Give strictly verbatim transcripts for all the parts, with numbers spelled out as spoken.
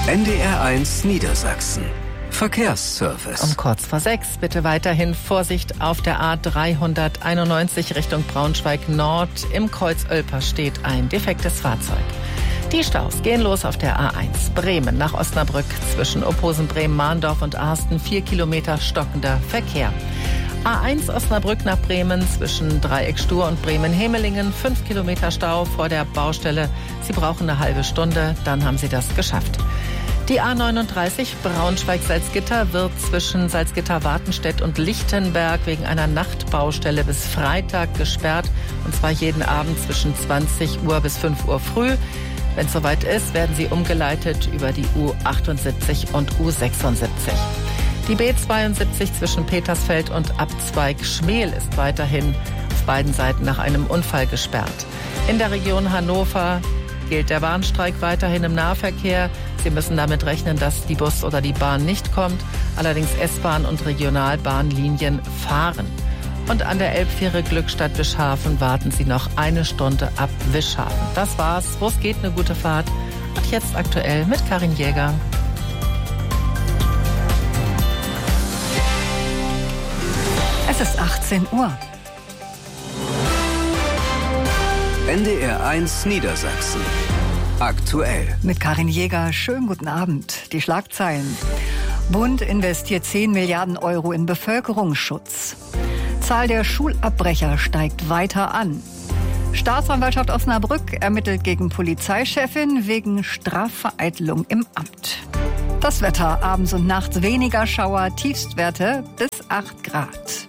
N D R eins Niedersachsen. Verkehrsservice. Um kurz vor sechs bitte weiterhin Vorsicht auf der A dreihunderteinundneunzig Richtung Braunschweig Nord. Im Kreuz Oelper steht ein defektes Fahrzeug. Die Staus gehen los auf der A eins Bremen nach Osnabrück zwischen Opposen, Bremen, Mahndorf und Arsten. Vier Kilometer stockender Verkehr. A eins Osnabrück nach Bremen zwischen Dreieck Stur und Bremen-Hemelingen. Fünf Kilometer Stau vor der Baustelle. Sie brauchen eine halbe Stunde, dann haben Sie das geschafft. Die A neununddreißig Braunschweig-Salzgitter wird zwischen Salzgitter-Wartenstedt und Lichtenberg wegen einer Nachtbaustelle bis Freitag gesperrt. Und zwar jeden Abend zwischen zwanzig Uhr bis fünf Uhr früh. Wenn es soweit ist, werden sie umgeleitet über die U achtundsiebzig und U sechsundsiebzig. Die B zweiundsiebzig zwischen Petersfeld und Abzweig Schmel ist weiterhin auf beiden Seiten nach einem Unfall gesperrt. In der Region Hannover gilt der Bahnstreik weiterhin im Nahverkehr. Sie müssen damit rechnen, dass die Bus oder die Bahn nicht kommt. Allerdings S-Bahn und Regionalbahnlinien fahren. Und an der Elbfähre Glückstadt-Wischhafen warten Sie noch eine Stunde ab Wischhafen. Das war's. Wo es geht, eine gute Fahrt. Und jetzt aktuell mit Karin Jäger. Es ist achtzehn Uhr. N D R eins Niedersachsen. Aktuell. Mit Karin Jäger. Schönen guten Abend. Die Schlagzeilen. Bund investiert zehn Milliarden Euro in Bevölkerungsschutz. Zahl der Schulabbrecher steigt weiter an. Staatsanwaltschaft Osnabrück ermittelt gegen Polizeichefin wegen Strafvereitelung im Amt. Das Wetter, abends und nachts weniger Schauer, Tiefstwerte bis acht Grad.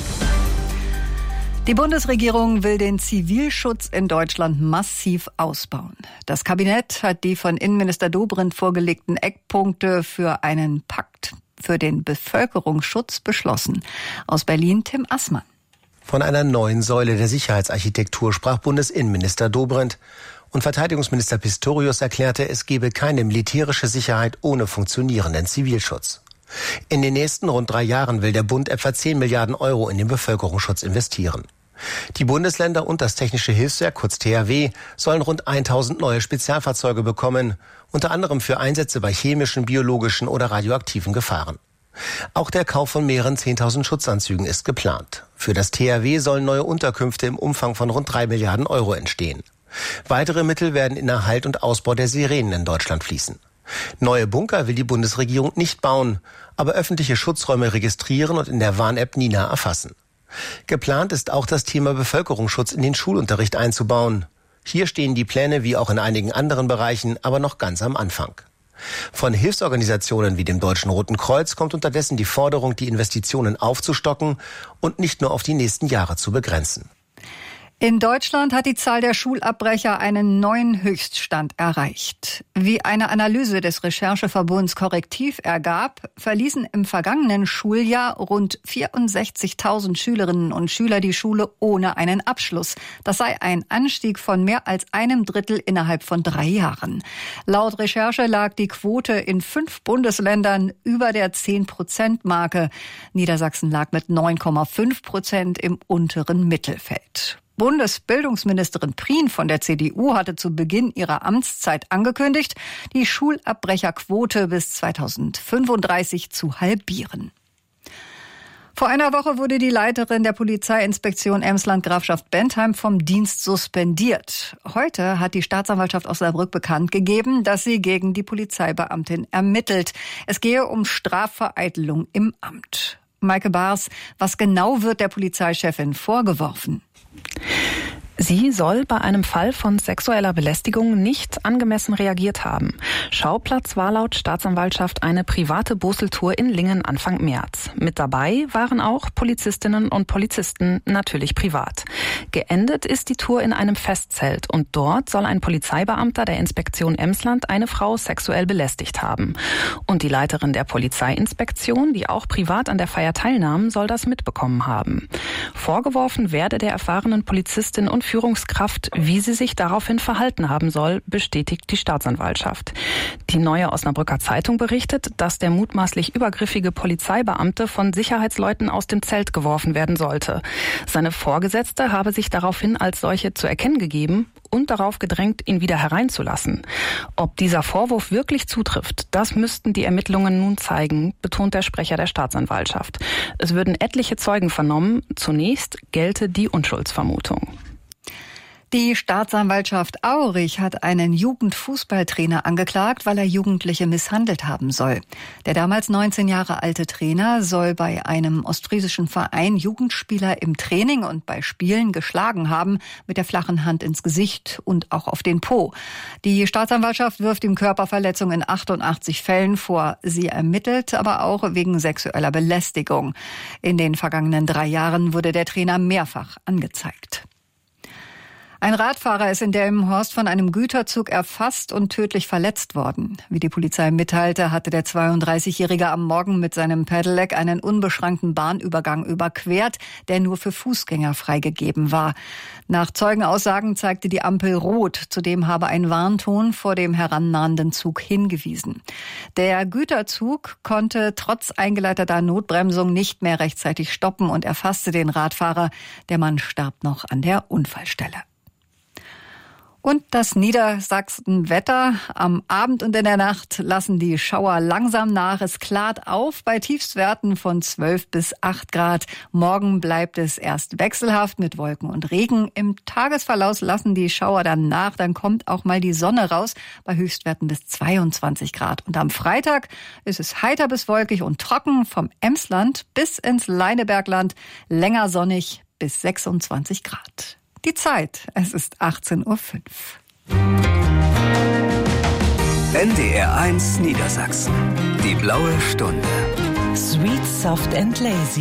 Die Bundesregierung will den Zivilschutz in Deutschland massiv ausbauen. Das Kabinett hat die von Innenminister Dobrindt vorgelegten Eckpunkte für einen Pakt für den Bevölkerungsschutz beschlossen. Aus Berlin Tim Assmann. Von einer neuen Säule der Sicherheitsarchitektur sprach Bundesinnenminister Dobrindt. Und Verteidigungsminister Pistorius erklärte, es gebe keine militärische Sicherheit ohne funktionierenden Zivilschutz. In den nächsten rund drei Jahren will der Bund etwa zehn Milliarden Euro in den Bevölkerungsschutz investieren. Die Bundesländer und das Technische Hilfswerk, kurz T H W, sollen rund tausend neue Spezialfahrzeuge bekommen, unter anderem für Einsätze bei chemischen, biologischen oder radioaktiven Gefahren. Auch der Kauf von mehreren zehntausend Schutzanzügen ist geplant. Für das T H W sollen neue Unterkünfte im Umfang von rund drei Milliarden Euro entstehen. Weitere Mittel werden in Erhalt und Ausbau der Sirenen in Deutschland fließen. Neue Bunker will die Bundesregierung nicht bauen, aber öffentliche Schutzräume registrieren und in der Warn-App Nina erfassen. Geplant ist auch, das Thema Bevölkerungsschutz in den Schulunterricht einzubauen. Hier stehen die Pläne wie auch in einigen anderen Bereichen aber noch ganz am Anfang. Von Hilfsorganisationen wie dem Deutschen Roten Kreuz kommt unterdessen die Forderung, die Investitionen aufzustocken und nicht nur auf die nächsten Jahre zu begrenzen. In Deutschland hat die Zahl der Schulabbrecher einen neuen Höchststand erreicht. Wie eine Analyse des Rechercheverbunds Korrektiv ergab, verließen im vergangenen Schuljahr rund vierundsechzigtausend Schülerinnen und Schüler die Schule ohne einen Abschluss. Das sei ein Anstieg von mehr als einem Drittel innerhalb von drei Jahren. Laut Recherche lag die Quote in fünf Bundesländern über der zehn-Prozent-Marke. Niedersachsen lag mit neun Komma fünf Prozent im unteren Mittelfeld. Bundesbildungsministerin Prien von der C D U hatte zu Beginn ihrer Amtszeit angekündigt, die Schulabbrecherquote bis zweitausendfünfunddreißig zu halbieren. Vor einer Woche wurde die Leiterin der Polizeiinspektion Emsland-Grafschaft Bentheim vom Dienst suspendiert. Heute hat die Staatsanwaltschaft Osnabrück bekannt gegeben, dass sie gegen die Polizeibeamtin ermittelt. Es gehe um Strafvereitelung im Amt. Maike Baars, was genau wird der Polizeichefin vorgeworfen? Sie soll bei einem Fall von sexueller Belästigung nicht angemessen reagiert haben. Schauplatz war laut Staatsanwaltschaft eine private Boseltour in Lingen Anfang März. Mit dabei waren auch Polizistinnen und Polizisten, natürlich privat. Geendet ist die Tour in einem Festzelt und dort soll ein Polizeibeamter der Inspektion Emsland eine Frau sexuell belästigt haben. Und die Leiterin der Polizeiinspektion, die auch privat an der Feier teilnahm, soll das mitbekommen haben. Vorgeworfen werde der erfahrenen Polizistin und Führungskraft, wie sie sich daraufhin verhalten haben soll, bestätigt die Staatsanwaltschaft. Die Neue Osnabrücker Zeitung berichtet, dass der mutmaßlich übergriffige Polizeibeamte von Sicherheitsleuten aus dem Zelt geworfen werden sollte. Seine Vorgesetzte habe sich daraufhin als solche zu erkennen gegeben und darauf gedrängt, ihn wieder hereinzulassen. Ob dieser Vorwurf wirklich zutrifft, das müssten die Ermittlungen nun zeigen, betont der Sprecher der Staatsanwaltschaft. Es würden etliche Zeugen vernommen. Zunächst gelte die Unschuldsvermutung. Die Staatsanwaltschaft Aurich hat einen Jugendfußballtrainer angeklagt, weil er Jugendliche misshandelt haben soll. Der damals neunzehn Jahre alte Trainer soll bei einem ostfriesischen Verein Jugendspieler im Training und bei Spielen geschlagen haben, mit der flachen Hand ins Gesicht und auch auf den Po. Die Staatsanwaltschaft wirft ihm Körperverletzung in achtundachtzig Fällen vor. Sie ermittelt aber auch wegen sexueller Belästigung. In den vergangenen drei Jahren wurde der Trainer mehrfach angezeigt. Ein Radfahrer ist in Delmenhorst von einem Güterzug erfasst und tödlich verletzt worden. Wie die Polizei mitteilte, hatte der zweiunddreißigjährige am Morgen mit seinem Pedelec einen unbeschrankten Bahnübergang überquert, der nur für Fußgänger freigegeben war. Nach Zeugenaussagen zeigte die Ampel rot. Zudem habe ein Warnton vor dem herannahenden Zug hingewiesen. Der Güterzug konnte trotz eingeleiteter Notbremsung nicht mehr rechtzeitig stoppen und erfasste den Radfahrer. Der Mann starb noch an der Unfallstelle. Und das Niedersachsen-Wetter. Am Abend und in der Nacht lassen die Schauer langsam nach. Es klart auf bei Tiefstwerten von zwölf bis acht Grad. Morgen bleibt es erst wechselhaft mit Wolken und Regen. Im Tagesverlauf lassen die Schauer dann nach. Dann kommt auch mal die Sonne raus bei Höchstwerten bis zweiundzwanzig Grad. Und am Freitag ist es heiter bis wolkig und trocken vom Emsland bis ins Leinebergland. Länger sonnig bis sechsundzwanzig Grad. Die Zeit, es ist achtzehn Uhr fünf. N D R eins Niedersachsen. Die blaue Stunde. Sweet, soft and lazy.